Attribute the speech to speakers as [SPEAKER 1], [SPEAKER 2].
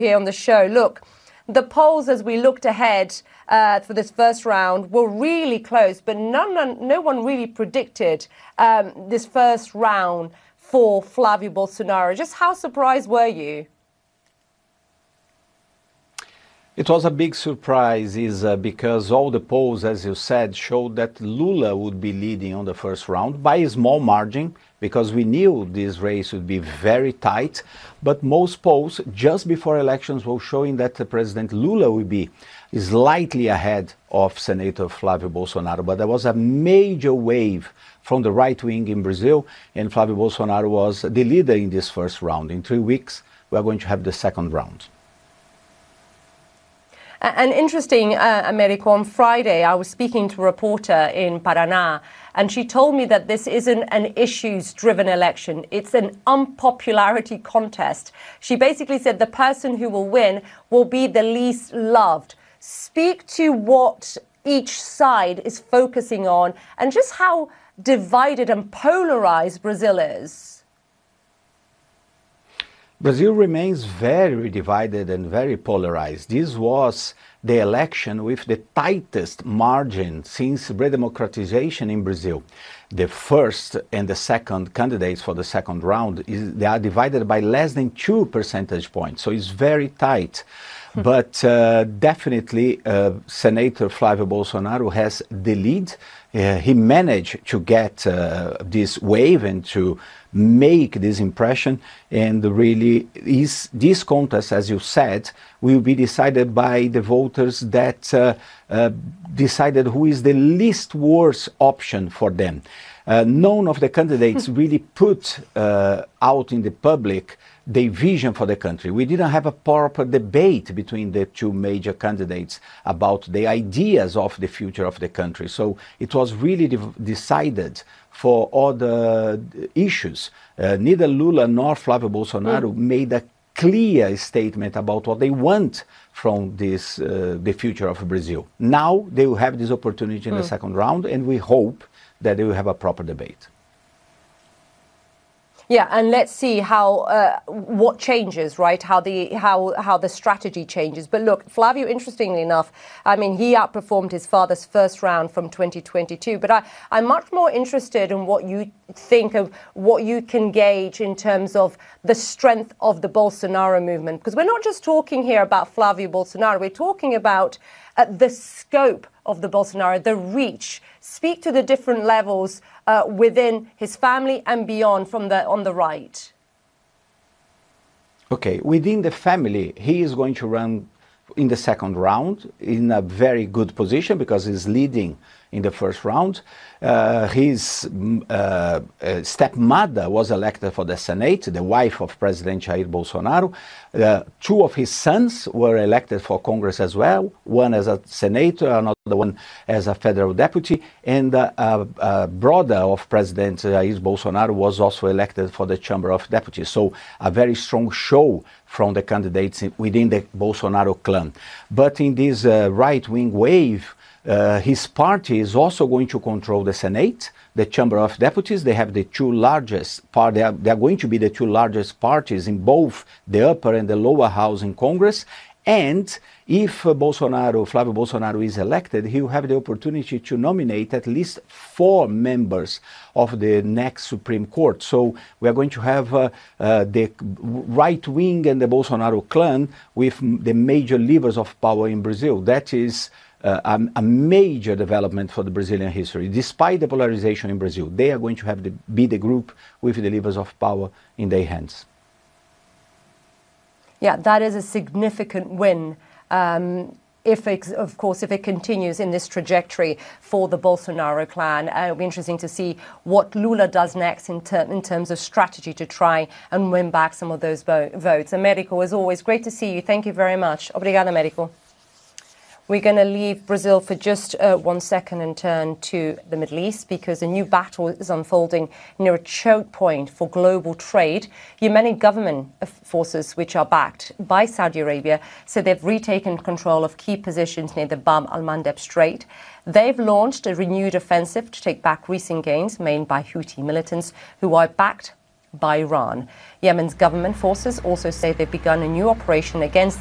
[SPEAKER 1] here on the show. Look, the polls as we looked ahead for this first round were really close, but no one really predicted this first round for Flavio Bolsonaro. Just how surprised were you?
[SPEAKER 2] It was a big surprise, Isa, because all the polls, as you said, showed that Lula would be leading on the first round by a small margin, because we knew this race would be very tight. But most polls just before elections were showing that President Lula would be slightly ahead of Senator Flavio Bolsonaro. But there was a major wave from the right wing in Brazil, and Flavio Bolsonaro was the leader in this first round. In 3 weeks, we are going to have the second round.
[SPEAKER 1] And interesting, Americo, on Friday, I was speaking to a reporter in Paraná, and she told me that this isn't an issues-driven election. It's an unpopularity contest. She basically said the person who will win will be the least loved. Speak to what each side is focusing on and just how divided and polarized Brazil is.
[SPEAKER 2] Brazil remains very divided and very polarized. This was the election with the tightest margin since redemocratization in Brazil. The first and the second candidates for the second round, they are divided by less than 2 percentage points, so it's very tight. But definitely Senator Flavio Bolsonaro has the lead. He managed to get this wave and to make this impression, and really this contest, as you said, will be decided by the voters that decided who is the least worst option for them. None of the candidates really put out in the public the vision for the country. We didn't have a proper debate between the two major candidates about the ideas of the future of the country. So it was really decided for other issues. Neither Lula nor Flavio Bolsonaro made a clear statement about what they want from this, the future of Brazil. Now they will have this opportunity in the second round, and we hope that they will have a proper debate.
[SPEAKER 1] Yeah, and let's see how what changes, right? How the strategy changes. But look, Flavio, interestingly enough, I mean, he outperformed his father's first round from 2022. But I'm much more interested in what you think of what you can gauge in terms of the strength of the Bolsonaro movement, because we're not just talking here about Flavio Bolsonaro. We're talking about the scope of the Bolsonaro, the reach. Speak to the different levels within his family and beyond on the right.
[SPEAKER 2] Okay, within the family, he is going to run in the second round in a very good position because he's leading in the first round. His stepmother was elected for the Senate, the wife of President Jair Bolsonaro. 2 of his sons were elected for Congress as well, one as a senator, another one as a federal deputy, and a brother of President Jair Bolsonaro was also elected for the Chamber of Deputies. So a very strong show from the candidates within the Bolsonaro clan. But in this right-wing wave, his party is also going to control the Senate, the Chamber of Deputies. They have the 2 largest they are going to be the 2 largest parties in both the upper and the lower house in Congress. And if Flavio Bolsonaro is elected, he will have the opportunity to nominate at least 4 members of the next Supreme Court. So we are going to have the right wing and the Bolsonaro clan with the major levers of power in Brazil. That is a major development for the Brazilian history. Despite the polarization in Brazil, they are going to have be the group with the levers of power in their hands.
[SPEAKER 1] Yeah, that is a significant win. If it continues in this trajectory for the Bolsonaro clan. It'll be interesting to see what Lula does next in terms of strategy to try and win back some of those votes. Americo, as always, great to see you. Thank you very much. Obrigada, Americo. We're going to leave Brazil for just 1 second and turn to the Middle East because a new battle is unfolding near a choke point for global trade. Yemeni government forces, which are backed by Saudi Arabia, said they've retaken control of key positions near the Bab al-Mandeb Strait. They've launched a renewed offensive to take back recent gains made by Houthi militants who are backed by Iran. Yemen's government forces also say they've begun a new operation against